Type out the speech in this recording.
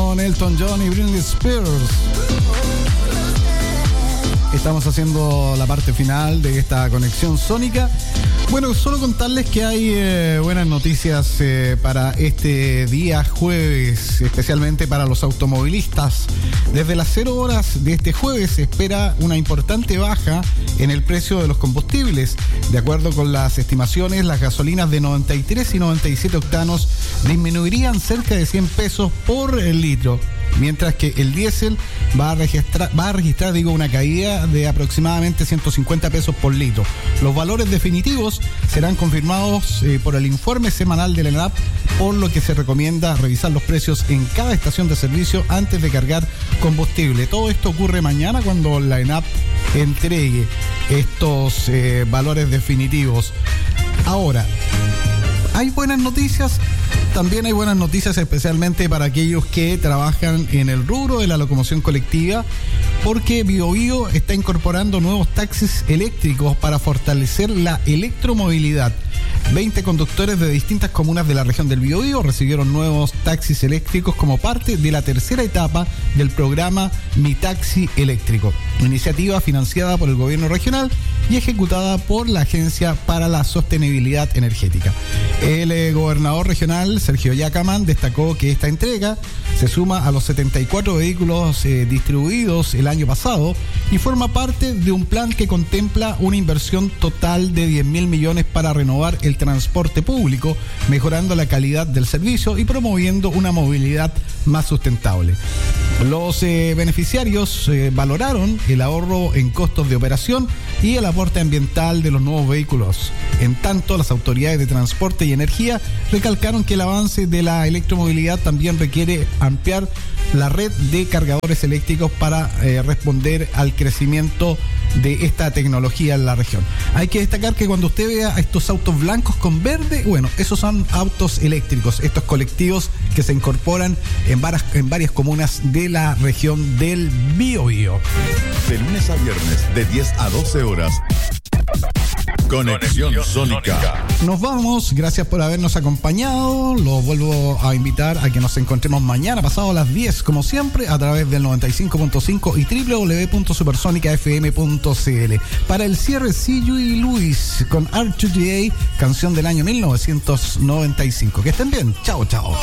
con Elton John y Britney Spears. Estamos haciendo la parte final de esta conexión sónica. Bueno, solo contarles que hay buenas noticias para este día jueves, especialmente para los automovilistas. Desde las 0 horas de este jueves se espera una importante baja en el precio de los combustibles. De acuerdo con las estimaciones, las gasolinas de 93 y 97 octanos disminuirían cerca de 100 pesos por el litro, mientras que el diésel va a registrar una caída de aproximadamente 150 pesos por litro. Los valores definitivos serán confirmados por el informe semanal de la ENAP, por lo que se recomienda revisar los precios en cada estación de servicio antes de cargar combustible. Todo esto ocurre mañana cuando la ENAP entregue estos valores definitivos. Ahora, hay buenas noticias. También hay buenas noticias especialmente para aquellos que trabajan en el rubro de la locomoción colectiva, porque BioBio está incorporando nuevos taxis eléctricos para fortalecer la electromovilidad. 20 conductores de distintas comunas de la región del Biobío recibieron nuevos taxis eléctricos como parte de la tercera etapa del programa Mi Taxi Eléctrico, iniciativa financiada por el gobierno regional y ejecutada por la Agencia para la Sostenibilidad Energética. El gobernador regional, Sergio Yacamán, destacó que esta entrega se suma a los 74 vehículos distribuidos el año pasado y forma parte de un plan que contempla una inversión total de 10.000 millones para renovar el transporte público, mejorando la calidad del servicio y promoviendo una movilidad más sustentable. Los beneficiarios valoraron el ahorro en costos de operación y el aporte ambiental de los nuevos vehículos. En tanto, las autoridades de transporte y energía recalcaron que el avance de la electromovilidad también requiere ampliar la red de cargadores eléctricos para responder al crecimiento de esta tecnología en la región. Hay que destacar que cuando usted vea estos autos blancos con verde, bueno, esos son autos eléctricos, estos colectivos que se incorporan en varias comunas de la región del Biobío. De lunes a viernes, de 10 a 12 horas. Conexión Sónica. Nos vamos, gracias por habernos acompañado. Los vuelvo a invitar a que nos encontremos mañana pasado a las 10, como siempre, a través del 95.5 y www.supersonicafm.cl. Para el cierre, See You y Luis con R2J, canción del año 1995. Que estén bien, chao, chao.